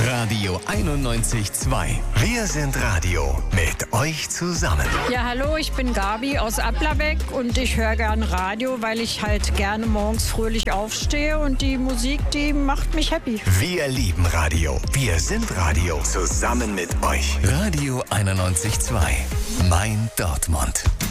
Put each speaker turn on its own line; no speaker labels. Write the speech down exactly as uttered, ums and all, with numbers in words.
Radio einundneunzig Komma zwei. Wir sind Radio mit euch zusammen.
Ja, hallo, ich bin Gabi aus Applerbeck und ich höre gern Radio, weil ich halt gerne morgens fröhlich aufstehe und die Musik, die macht mich happy.
Wir lieben Radio. Wir sind Radio zusammen mit euch. Radio einundneunzig Komma zwei. Mein Dortmund.